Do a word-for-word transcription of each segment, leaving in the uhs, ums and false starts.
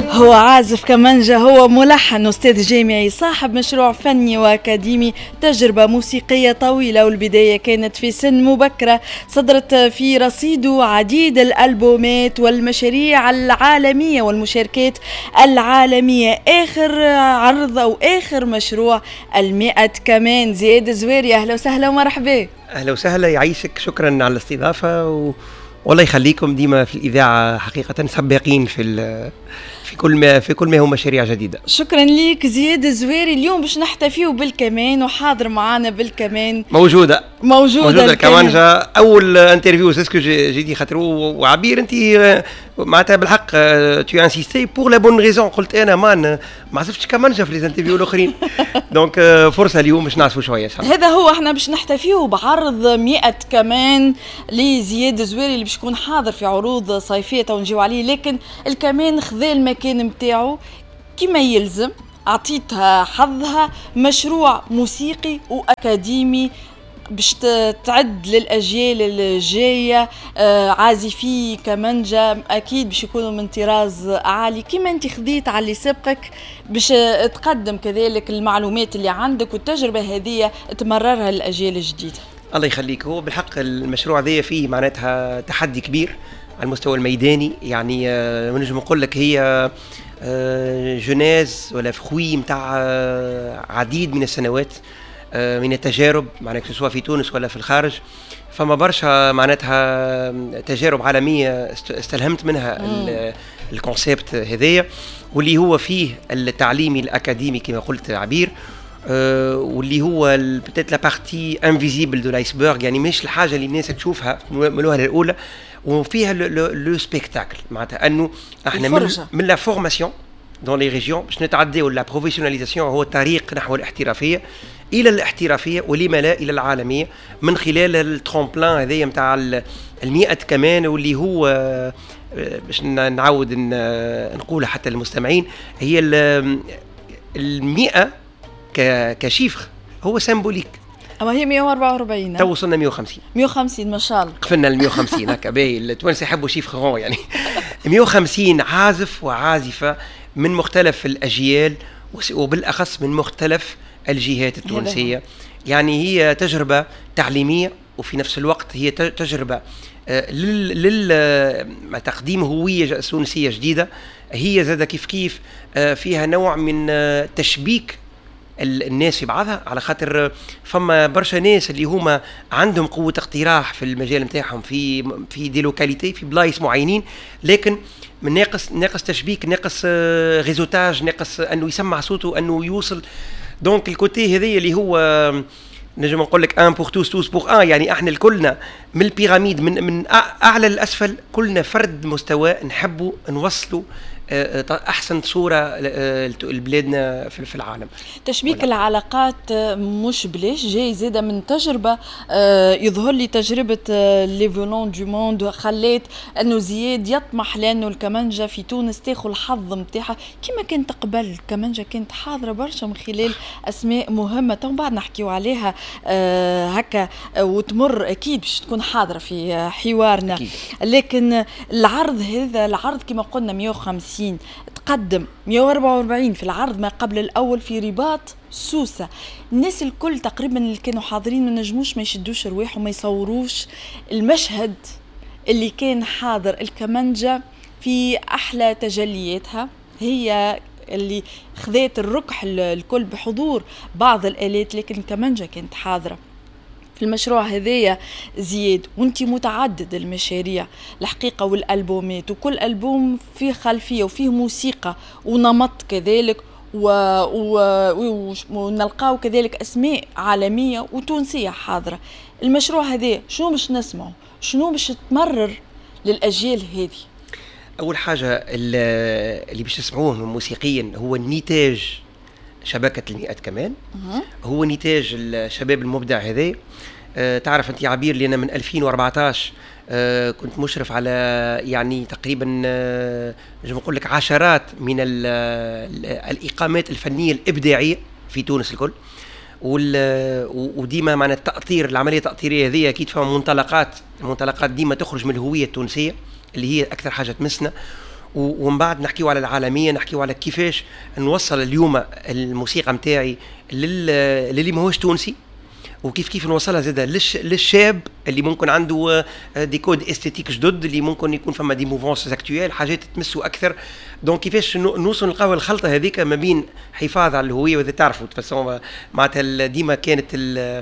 هو عازف كمانجا، هو ملحن، أستاذ جامعي، صاحب مشروع فني وأكاديمي، تجربة موسيقية طويلة، والبداية كانت في سن مبكرة. صدرت في رصيده عديد الألبومات والمشاريع العالمية والمشاركات العالمية. آخر عرض أو آخر مشروع المئة كمان. زياد زويري، أهلا وسهلا ومرحبا. أهلا وسهلا، يعيشك، شكرا على الاستضافة و... والله يخليكم ديما في الإذاعة، حقيقة سباقين في في كل ما في كل ما هو مشاريع جديدة. شكرا ليك زياد الزويري. اليوم باش نحتفيو بالكمان، وحاضر معانا بالكمان موجودة موجودة, موجودة الكمانجا. أول انترفيو سيسكو جيتي خاطرو وعبير أنت معناتها بالحق تو انسيستي بور لا بون ريزون. قلت أنا ما ما عرفتش كمانجا في الانترفيو الآخرين دونك فرصة اليوم باش نعرفوا شوية. هذا هو، احنا باش نحتفيو بعرض مئة كمان لزياد الزويري اللي باش يكون حاضر في عروض صيفية ونجيو عليه، لكن الكمان خذا المكان متاعو كما يلزم، أعطيتها حظها. مشروع موسيقي وأكاديمي باش تعد للأجيال الجاية. آه عازفي كمانجا أكيد باش يكونوا من طراز عالي، كما أنت خذيت على اللي سبقك باش تقدم كذلك المعلومات اللي عندك، والتجربة هذه تمررها للأجيال الجديدة. الله يخليك. هو بالحق المشروع ذي فيه معناتها تحدي كبير على المستوى الميداني، يعني آه نجم نقول لك هي آه جناز ولا فخوي متاع آه عديد من السنوات من التجارب، معناتها سواء في تونس ولا في الخارج. فما برشا معناتها تجارب عالمية استلهمت منها الكونسيبت هذايا، واللي هو فيه التعليمي الأكاديمي كما قلت عبير، واللي هو بتات لا بارتي انفيزيبل دو لايسبرغ، يعني مش الحاجة اللي الناس تشوفها من الوهلة الأولى، وفيها لو سبيكتاكل، معناتها أنه احنا من, من لا فورماسيون دون لي ريجيون باش نتعداو لا بروفيسيوناليزاسيون، هو الطريق نحو الاحترافية الى الاحترافيه ولما لا الى العالميه، من خلال الترومبلان هذايا نتاع المئة كمان، واللي هو باش نعاود نقولها حتى للمستمعين، هي المئة كشيفر هو سيمبوليك. اما هي مئة وأربعة وأربعين، تو وصلنا مئة وخمسين مئة وخمسين ما شاء الله، قفلنا ال مئة وخمسين هكا. باهي التوانسه يحبوا شيفر غون يعني مئة وخمسين عازف وعازفه من مختلف الاجيال، وبالاخص من مختلف الجهات التونسية. يعني هي تجربة تعليمية، وفي نفس الوقت هي تجربة لتقديم هوية تونسية جديدة. هي زادة كيف كيف فيها نوع من تشبيك الناس في بعضها، على خاطر فما برشا ناس اللي هما عندهم قوة اقتراح في المجال متاعهم في في دي لوكاليتي في بلايص معينين، لكن من ناقص ناقص تشبيك، ناقص ريزوتاج، ناقص انه يسمع صوته، انه يوصل. دونك الكوتي هذي اللي هو نجم نقول لك ان بور توس توس بور ان، يعني احنا الكلنا من البيراميد، من من اعلى للاسفل، كلنا فرد مستوى نحبوا نوصلوا احسن صوره لبلادنا في العالم. تشبيك ولا. العلاقات مش بلاش جاي زاده من تجربه. يظهر لي تجربه لي فولون دو موند خلات انه زياد يطمح لانه الكمانجا في تونس تاخذ الحظ نتاعها كما كانت قبل. الكمانجا كانت حاضره برشا من خلال اسماء مهمه، تو بعد نحكيو عليها هكا وتمر اكيد باش تكون حاضره في حوارنا أكيد. لكن العرض هذا العرض كما قلنا مئة وخمسين، تقدم مئة وأربعة وأربعين في العرض ما قبل الأول في رباط سوسة. الناس الكل تقريبا اللي كانوا حاضرين ما نجموش ما يشدوش رواحهم وما يصوروش المشهد اللي كان حاضر. الكمانجا في أحلى تجلياتها، هي اللي خذات الركح الكل بحضور بعض الآلات، لكن الكمانجا كانت حاضرة في المشروع هذايا. زياد، وانتي متعدد المشاريع الحقيقة والألبومات، وكل ألبوم فيه خلفية وفيه موسيقى ونمط كذلك، ونلقاو كذلك أسماء عالمية وتونسية حاضرة. المشروع هذا شنو باش نسمعه، شنو باش تمرر للأجيال هذه؟ أول حاجة اللي باش تسمعوه موسيقيا هو النتاج شبكة المئة كمان. أه. هو نتاج الشباب المبدع هذا. أه تعرف أنت عبير لي أنا من ألفين وأربعة عشر أه كنت مشرف على يعني تقريبا أه نجم نقول لك عشرات من الإقامات الفنية الإبداعية في تونس الكل، وديما معنا التأطير، العملية التأطيرية هذه أكيد فيها منطلقات، المنطلقات ديما تخرج من الهوية التونسية اللي هي أكثر حاجة تمسنا. ومن بعد نحكيو على العالميه، نحكيو على كيفاش نوصل اليوم الموسيقى متاعي للي ماهوش تونسي، وكيف كيف نوصلها زاده للش للشاب اللي ممكن عنده دي كود استيتيك جدد، اللي ممكن يكون فما دي موفونس اكتويل حاجات تمسه اكثر. دونك كيفاش نوصل نلقاو الخلطه هذيك ما بين حفاظ على الهويه، واذا تعرفوا تفسون معناتها ديما كانت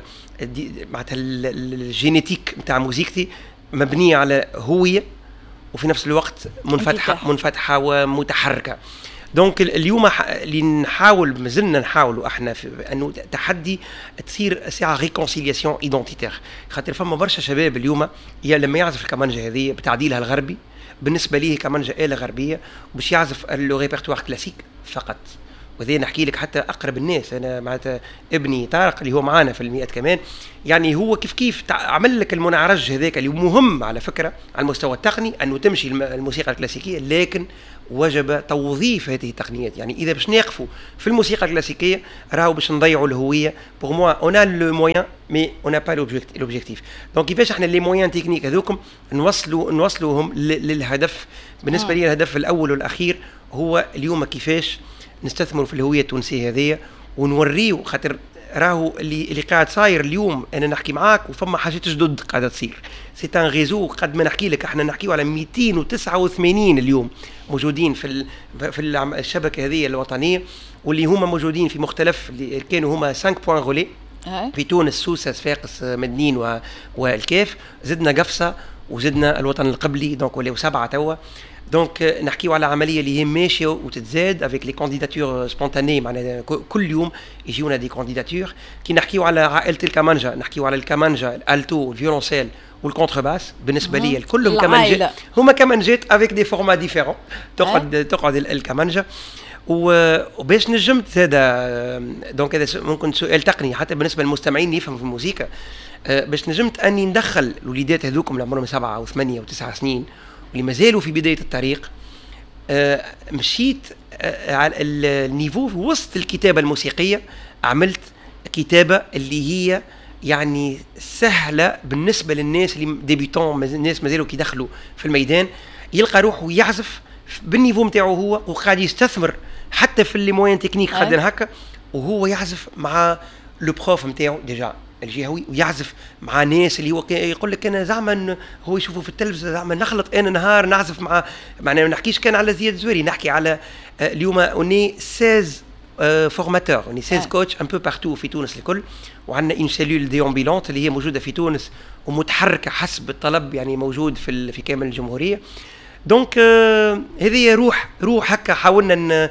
معناتها الجينيتيك نتاع موسيقتي مبنيه على هويه وفي نفس الوقت منفتحه منفتحه ومتحركه. دونك اليوم اللي نحاول مازلنا نحاولوا احنا في انه تحدي تصير ساعه ريكونسيلياسيون ايدنتيتير، خاطر فما برشا شباب اليوم يا لما يعزف الكمانجه هذه بتعديلها الغربي بالنسبه ليه كمانجه آلة غربيه باش يعزف لو ريبرتوار كلاسيك فقط. وذي نحكي لك حتى اقرب الناس، انا معناتها ابني طارق اللي هو معانا في المئات كمان، يعني هو كيف كيف عمل لك المنعرج هذاك اللي مهم على فكره على المستوى التقني انه تمشي الموسيقى الكلاسيكيه، لكن وجب توظيف هذه التقنيات. يعني اذا باش نقفوا في الموسيقى الكلاسيكيه راهو باش نضيعوا الهويه. بور موا اون ا لو موين مي اون ا با لوبجيكتيف. دونك كيفاش احنا لي موين تكنيك هذوكم نوصلوا نوصلوهم للهدف. بالنسبه لي الهدف الاول والاخير هو اليوم كيفاش نستثمروا في الهويه التونسيه هذه ونوريو، خاطر راهو اللي اللي قاعد صاير اليوم انا نحكي معاك وفما حاجات جدد قاعده تصير. سي ان ريزو قد ما نحكي لك احنا نحكيو على مئتين وتسعة وثمانين اليوم موجودين في في الشبكه هذه الوطنيه، واللي هما موجودين في مختلف اللي كانوا هما خمسة بوين غولي في تونس، سوسه، صفاقس، مدنين والكاف، زدنا قفصه وزدنا الوطن القبلي، دونك ولاو سبعه توا. دونك نحكيو على عمليه اللي هي ماشيه وتتزاد افيك لي كانديداتور سبونتاني، معناها كل يوم يجيونا دي كانديداتور. كي نحكيو على عائله الكمانجا نحكيو على الكمانجا، الالتو والفيولونسيل والكونترباس، بالنسبه لي كلهم كمانجات، هما كمانجات افيك دي فورما ديفيرون. تقعد تقعد الكمانجا وباش نجمت هذا. دونك هذا ممكن سؤال تقني حتى بالنسبه للمستمعين يفهموا في الموسيقى. باش نجمت اني ندخل الوليدات هذوكم اللي عمرهم سبعه وثمانيه وتسعه سنين واللي مازالوا في بدايه الطريق، مشيت على النيفو وسط الكتابه الموسيقيه، عملت كتابه اللي هي يعني سهله بالنسبه للناس اللي ديبيوتون، الناس مازالوا كي يدخلوا في الميدان يلقى روحه يعزف بالنيفو نتاعو هو، وقاعد يستثمر حتى في اللي موين تكنيك خدنا هكا، وهو يعزف مع لو بروف نتاعو ديجا الجهوي، ويعزف مع ناس اللي هو يقول لك انا زعما هو يشوفه في التلفزه زعما نخلط انا نهار نعزف مع، معناها ما نحكيش كان على زياد زويري، نحكي على اليوم اوني ستة عشر فورماتور، اوني ستة عشر كوتش ان بو بارتو في تونس الكل، وعندنا اون سيلول ديامبيلونت اللي هي موجوده في تونس ومتحركه حسب الطلب، يعني موجود في في كامل الجمهوريه. دونك هذه روح روح هكا حاولنا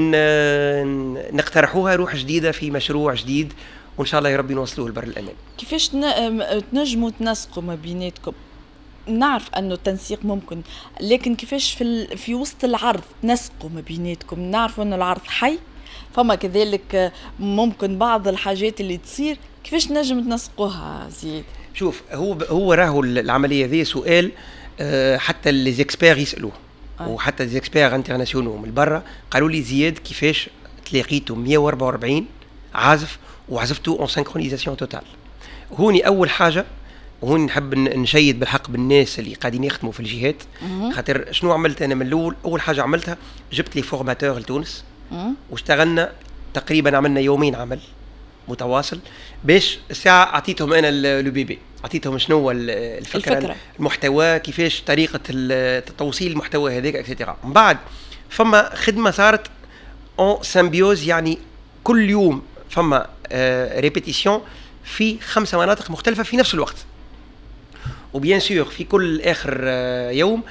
نقترحوها، روح جديده في مشروع جديد، وان شاء الله يا ربي نوصلوه لبر الامان. كيفاش تنجموا تنسقوا ما بيناتكم؟ نعرف انه التنسيق ممكن، لكن كيفاش في ال... في وسط العرض تنسقوا ما بيناتكم؟ نعرف انه العرض حي، فما كذلك ممكن بعض الحاجات اللي تصير، كيفاش نجم تنسقوها زياد؟ شوف هو ب... هو راهو العمليه ذي سؤال أه حتى لي زيكسبير يسالوه، أه. وحتى لي زيكسبير انترناسيونال من برا قالوا لي زياد كيفاش تلاقيتوا مئة وأربعة وأربعين عازف وعزفتوا اون سينكرونيزاسيون توتال. هوني اول حاجه، وهوني نحب نشيد بالحق بالناس اللي قاعدين يخدموا في الجهات، خاطر شنو عملت انا من الاول؟ اول حاجه عملتها جبت لي فورماتور لتونس واشتغلنا تقريبا، عملنا يومين عمل متواصل باش الساعه اعطيتهم انا لو بيبي، اعطيتهم شنو هو الفكره, الفكرة. المحتوى، كيفاش طريقه توصيل المحتوى هذاك اكسترا. من بعد فما خدمه صارت اون سامبيوز، يعني كل يوم فما آه ريبيتيشن في خمسه مناطق مختلفه في نفس الوقت، وبيان سور في كل اخر آه يوم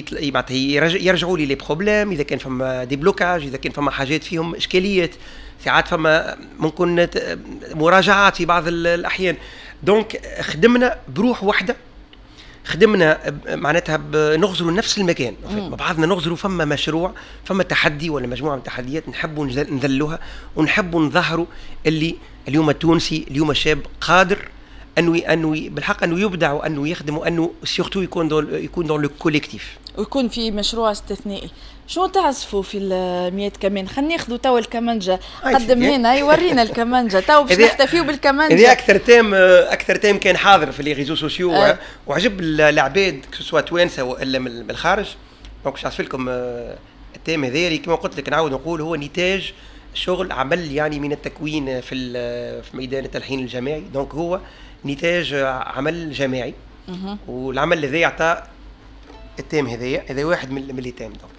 يرجعوا لي لي بروبليم، اذا كان فما دي بلوكاج، اذا كان فما حاجات فيهم اشكاليات، ساعات فما ممكن مراجعات في بعض الاحيان. دونك خدمنا بروح واحده، خدمنا معناتها نغزروا نفس المكان، بعضنا نغزروا فما مشروع، فما تحدي ولا مجموعه من التحديات نحبوا نذلوها ونحبوا نظهروا اللي اليوم التونسي اليوم الشاب قادر انه انه بالحق انه يبدع وانه يخدم وانه سورتو يكون دول يكون دون لو كوليكتيف، ويكون في مشروع استثنائي. شو تعزفوا في الميات كمان؟ خلينا ناخذوا تو الكمانجه، قدم هنا يورينا الكمانجه تو باش نحتفيوا بالكمانجه. هذه اكثر تيم اكثر تيم كان حاضر في لي ريزو سوسيو أه. وعجب العباد سواء توانسه ولا من الخارج، دونك باش نعرف لكم التيم هذا اللي كما قلت لك نعاود نقول هو نتاج شغل عمل يعني من التكوين في في ميدان التلحين الجماعي. دونك هو نتاج عمل جماعي والعمل الذي يعطى التيم هذايا هذا واحد من اللي تيم. دونك